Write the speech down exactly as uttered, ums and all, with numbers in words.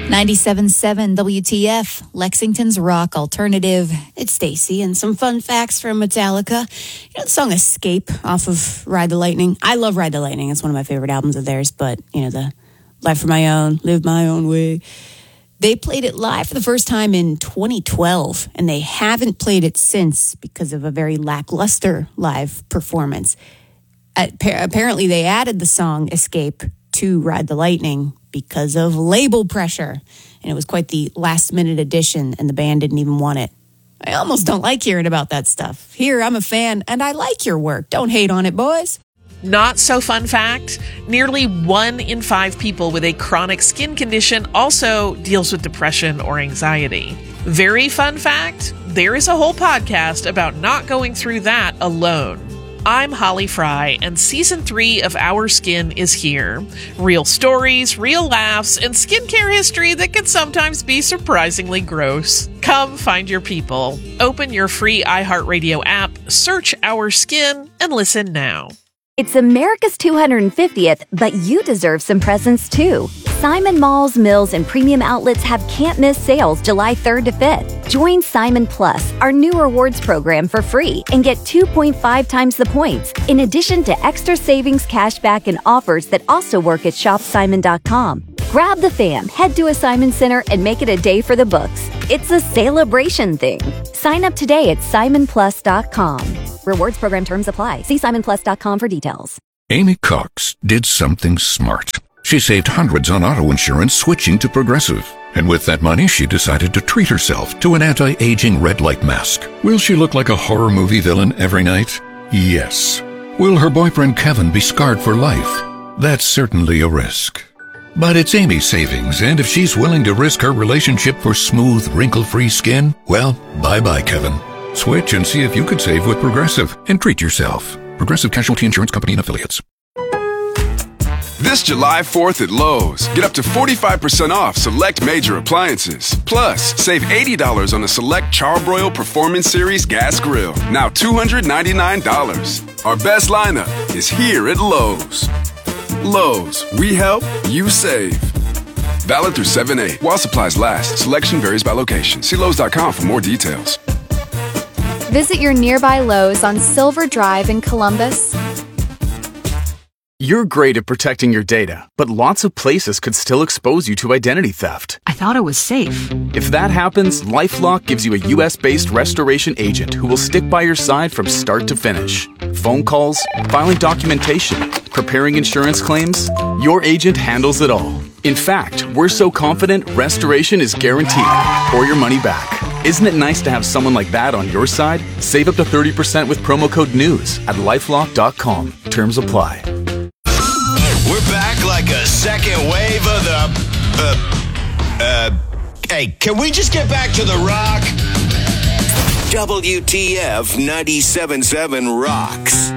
ninety-seven point seven W T F, Lexington's rock alternative. It's Stacy, and some fun facts from Metallica. You know the song Escape off of Ride the Lightning? I love Ride the Lightning. It's one of my favorite albums of theirs, but, you know, the Life of My Own, Live My Own Way. They played it live for the first time in twenty twelve, and they haven't played it since because of a very lackluster live performance. Apparently, they added the song Escape to Ride the Lightning because of label pressure. And it was quite the last-minute addition, and the band didn't even want it. I almost don't like hearing about that stuff. Here, I'm a fan, and I like your work. Don't hate on it, boys. Not so fun fact, nearly one in five people with a chronic skin condition also deals with depression or anxiety. Very fun fact, there is a whole podcast about not going through that alone. I'm Holly Fry, and season three of Our Skin is here. Real stories, real laughs, and skincare history that can sometimes be surprisingly gross. Come find your people. Open your free iHeartRadio app, search Our Skin, and listen now. It's America's two hundred fiftieth, but you deserve some presents too. Simon Malls, Mills, and premium outlets have can't-miss sales July third to fifth. Join Simon Plus, our new rewards program, for free and get two point five times the points, in addition to extra savings, cashback, and offers that also work at shop simon dot com. Grab the fam, head to a Simon Center, and make it a day for the books. It's a celebration thing. Sign up today at simon plus dot com. Rewards program terms apply. See simon plus dot com for details. Amy Cox did something smart. She saved hundreds on auto insurance switching to Progressive. And with that money, she decided to treat herself to an anti-aging red light mask. Will she look like a horror movie villain every night? Yes. Will her boyfriend Kevin be scarred for life? That's certainly a risk. But it's Amy's savings, and if she's willing to risk her relationship for smooth, wrinkle-free skin, well, bye-bye, Kevin. Switch and see if you could save with Progressive and treat yourself. Progressive Casualty Insurance Company and Affiliates. This July fourth at Lowe's, get up to forty-five percent off select major appliances. Plus, save eighty dollars on a select Charbroil Performance Series gas grill, now two hundred ninety-nine dollars. Our best lineup is here at Lowe's. Lowe's, we help, you save. Valid through seven eight. While supplies last, selection varies by location. See Lowe's dot com for more details. Visit your nearby Lowe's on Silver Drive in Columbus. You're great at protecting your data, but lots of places could still expose you to identity theft. I thought it was safe. If that happens, LifeLock gives you a U S-based restoration agent who will stick by your side from start to finish. Phone calls, filing documentation, preparing insurance claims, your agent handles it all. In fact, we're so confident restoration is guaranteed or your money back. Isn't it nice to have someone like that on your side? Save up to thirty percent with promo code NEWS at lifelock dot com. Terms apply. We're back like a second wave of the... Uh, uh, hey, can we just get back to the rock? W T F ninety-seven point seven rocks.